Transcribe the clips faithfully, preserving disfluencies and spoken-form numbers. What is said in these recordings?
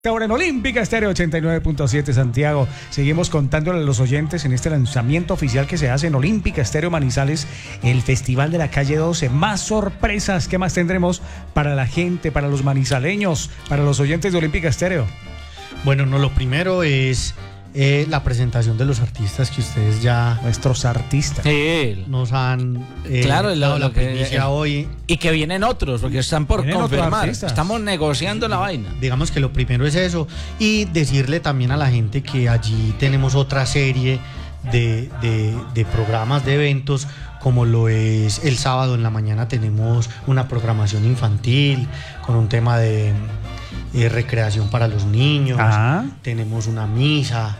Ahora en Olímpica Estéreo ochenta y nueve punto siete Santiago, seguimos contándole a los oyentes en este lanzamiento oficial que se hace en Olímpica Estéreo Manizales, el Festival de la Calle doce. Más sorpresas, ¿qué más tendremos para la gente, para los manizaleños, para los oyentes de Olímpica Estéreo? Bueno, no, lo primero es eh, la presentación de los artistas que ustedes ya... Nuestros artistas. Sí. Nos han eh, claro, dado lo, la lo que, primicia hoy. Y que vienen otros, porque están por Vienen confirmar. otros Estamos negociando la vaina. Digamos que lo primero es eso. Y decirle también a la gente que allí tenemos otra serie de, de, de programas, de eventos, como lo es el sábado en la mañana tenemos una programación infantil con un tema de eh, recreación para los niños. Ajá. Tenemos una misa,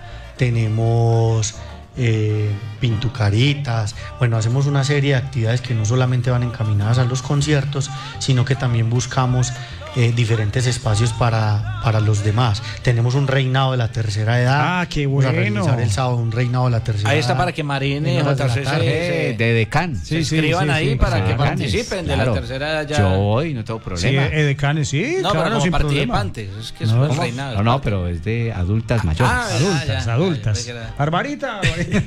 tenemos eh, pintucaritas. Bueno, hacemos una serie de actividades que no solamente van encaminadas a los conciertos, sino que también buscamos eh, diferentes espacios para, para los demás. Tenemos un reinado de la tercera edad. Ah, qué Vamos a bueno. realizar el sábado un reinado de la tercera edad. Ahí está para que Marine En o horas de la tercera tarde. se, de Decán. se Sí, sí, inscriban sí, ahí sí, para sí, que sí, participen de claro. la tercera edad. Ya. Yo voy, no tengo Sí, problema. edecanes, sí, No, claro, pero como sin problema. participantes. Es que es No, un ¿cómo? reinado. No, no, pero es de adultas mayores. Ah, ya, Adultas, ya, ya, adultas. ya, ya, ya. Barbarita.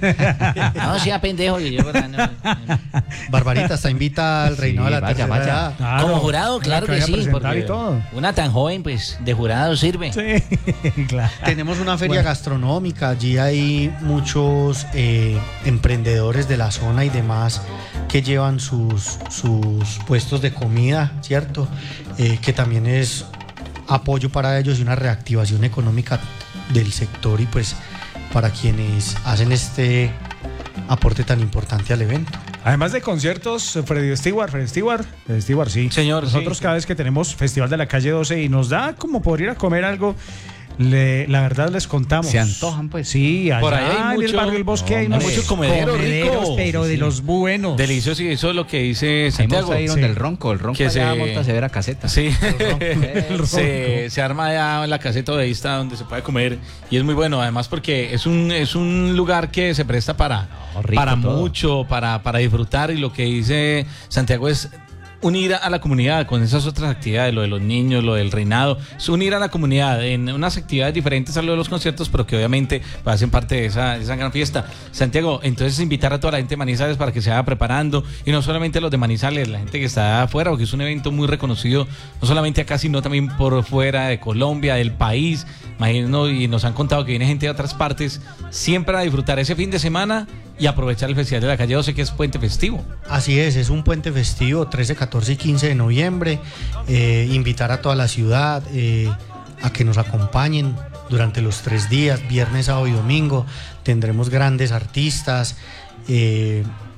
No, sí, a pendejo. que yo, ¿verdad? No, no. Barbarita está invitada al reinado Sí, de la vaya, tercera vaya. edad. Claro. Como jurado, claro que vaya a sí. presentar Porque y todo. una tan joven, pues, de jurado sirve. Sí, claro. Tenemos una feria Bueno. gastronómica, allí hay muchos eh, emprendedores de la zona y demás que llevan sus, sus puestos de comida, ¿cierto? Eh, que también es apoyo para ellos y una reactivación económica del sector y pues para quienes hacen este aporte tan importante al evento. Además de conciertos, Freddy Stewart, Freddy Stewart, Freddy Stewart, sí. Señor, Nosotros sí, cada vez que tenemos Festival de la Calle doce y nos da como por ir a comer algo, le- la verdad les contamos. Se antojan, pues. Sí, allá Por ahí hay en mucho- el barrio El Bosque hay No, unos mucho comedero rico. pero Sí, de sí. los buenos. Delicioso, y eso es lo que dice Ahí Santiago. ahí donde Sí. el ronco, el ronco Que allá se- monta severa caseta. Sí, ronco. se, se arma ya en la caseta de vista donde se puede comer y es muy bueno, además porque es un es un lugar que se presta para, No, rico para todo. mucho, para, para disfrutar, y lo que dice Santiago es unir a la comunidad con esas otras actividades, lo de los niños, lo del reinado, es unir a la comunidad en unas actividades diferentes a lo de los conciertos, pero que obviamente pues, hacen parte de esa, de esa gran fiesta. Santiago, entonces invitar a toda la gente de Manizales para que se vaya preparando, y no solamente los de Manizales, la gente que está afuera, porque es un evento muy reconocido, no solamente acá, sino también por fuera de Colombia, del país. Imagino, y nos han contado que viene gente de otras partes, siempre a disfrutar ese fin de semana y aprovechar el Festival de la Calle doce, que es puente festivo. Así es, es un puente festivo, trece, catorce y quince de noviembre. Eh, invitar a toda la ciudad eh, a que nos acompañen durante los tres días, viernes, sábado y domingo. Tendremos grandes artistas. Eh,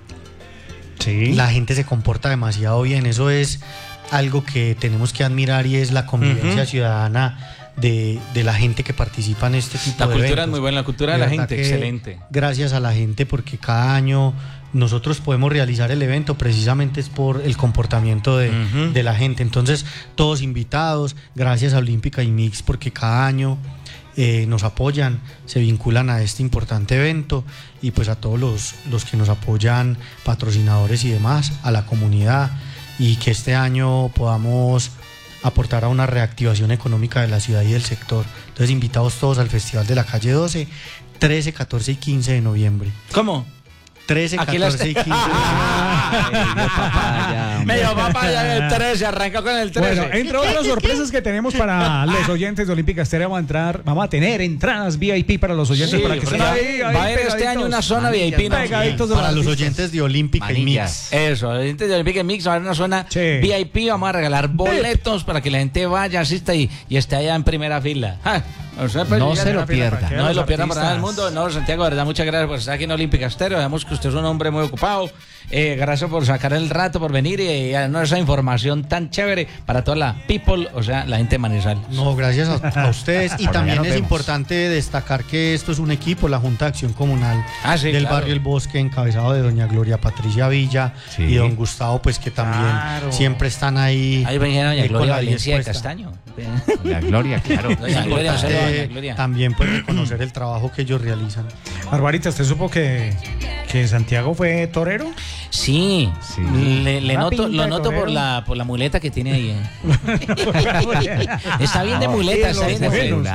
Sí. la gente se comporta demasiado bien. Eso es algo que tenemos que admirar, y es la convivencia Ujú. ciudadana de, de la gente que participa en este tipo La de cultura eventos. es muy buena, la cultura de, De la verdad gente, que excelente. Gracias a la gente, porque cada año nosotros podemos realizar el evento precisamente es por el comportamiento de, Ujú. de la gente. Entonces, todos invitados, gracias a Olímpica y Mix, porque cada año eh, nos apoyan, se vinculan a este importante evento, y pues a todos los, los que nos apoyan, patrocinadores y demás, a la comunidad, y que este año podamos aportar a una reactivación económica de la ciudad y del sector. Entonces, invitados todos al Festival de la Calle doce, trece, catorce y quince de noviembre. ¿Cómo? trece, Aquí las- catorce y quince de noviembre. Medio papá ya el trece, arrancó con el trece. Bueno, entre otras sorpresas que tenemos para los oyentes de Olímpica Estéreo, vamos a entrar, vamos a tener entradas V I P para los oyentes, Sí, para que estén va- ahí, ahí va a haber este pegaditos. año una zona V I P, ¿no? Pegaditos de Para los artistas. oyentes de Olímpica y Manillas. Mix. Eso, la gente del Big Mix va a haber una zona Sí. V I P, vamos a regalar boletos para que la gente vaya, asista y, y esté allá en primera fila. Ja, o sea, pues, No ya se en lo la fila para pierda. que No se Los lo pierdan para nada del artistas. mundo. No, Santiago, de verdad, muchas gracias por estar aquí en Olímpica Estéreo. Sabemos que usted es un hombre muy ocupado. Eh, gracias por sacar el rato, por venir y darnos esa información tan chévere para toda la people, o sea, la gente de Manizales. No, gracias a, a ustedes. Y Por allá también nos es vemos. importante destacar que esto es un equipo, la Junta de Acción Comunal Ah, sí, del claro. barrio El Bosque, encabezado de doña Gloria Patricia Villa Sí. y don Gustavo, pues que también Claro. siempre están ahí. Ahí venía doña eh, con Gloria la Valencia de dispuesta. Castaño. La Gloria, claro. Doña Gloria, Importante saludos, doña Gloria. también pues reconocer el trabajo que ellos realizan. Barbarita, ¿usted supo que, que Santiago fue torero? Sí, Sí. le, le Una noto, pinta lo de noto por torero. la, por la muleta que tiene ahí. eh. Está bien de muleta, está bien de Bueno, muleta.